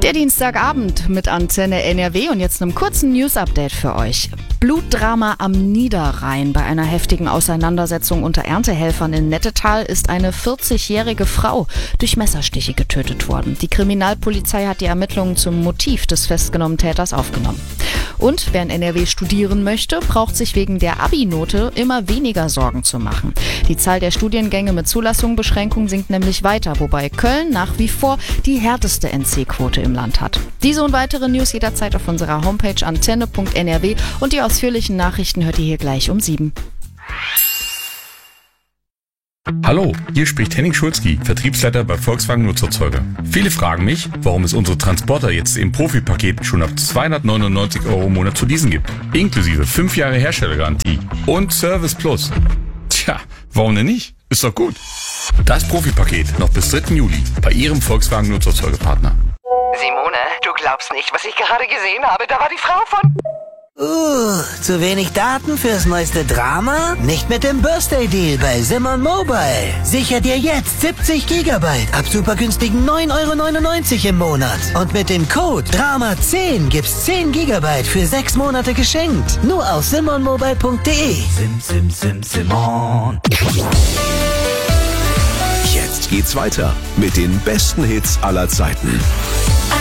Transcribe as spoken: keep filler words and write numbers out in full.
Der Dienstagabend mit Antenne N R W und jetzt einem kurzen News-Update für euch. Blutdrama am Niederrhein. Bei einer heftigen Auseinandersetzung unter Erntehelfern in Nettetal ist eine vierzigjährige Frau durch Messerstiche getötet worden. Die Kriminalpolizei hat die Ermittlungen zum Motiv des festgenommenen Täters aufgenommen. Und wer in N R W studieren möchte, braucht sich wegen der Abi-Note immer weniger Sorgen zu machen. Die Zahl der Studiengänge mit Zulassungsbeschränkungen sinkt nämlich weiter, wobei Köln nach wie vor die härteste N C-Quote im Land hat. Diese und weitere News jederzeit auf unserer Homepage antenne punkt n r w und die ausführlichen Nachrichten hört ihr hier gleich um sieben. Hallo, hier spricht Henning Schulzki, Vertriebsleiter bei Volkswagen Nutzerzeuger. Viele fragen mich, warum es unsere Transporter jetzt im Profipaket schon ab zweihundertneunundneunzig Euro im Monat zu leasen gibt. Inklusive fünf Jahre Herstellergarantie und Service Plus. Tja, warum denn nicht? Ist doch gut. Das Profipaket noch bis dritten Juli bei Ihrem Volkswagen Nutzerzeugerpartner. Simone, du glaubst nicht, was ich gerade gesehen habe. Da war die Frau von... Uh, zu wenig Daten fürs neueste Drama? Nicht mit dem Birthday Deal bei Simon Mobile. Sicher dir jetzt siebzig Gigabyte ab super günstigen neun Euro neunundneunzig im Monat. Und mit dem Code Drama zehn gibt's zehn Gigabyte für sechs Monate geschenkt. Nur auf simon mobile punkt de. Sim, sim, sim, Simon. Jetzt geht's weiter mit den besten Hits aller Zeiten.